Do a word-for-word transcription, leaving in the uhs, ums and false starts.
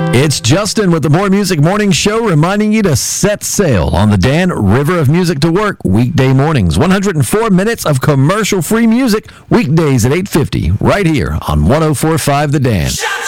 It's Justin with the More Music Morning Show reminding you to set sail on the Dan River of Music to work weekday mornings. one hundred four minutes of commercial-free music weekdays at eight fifty right here on one oh four point five The Dan.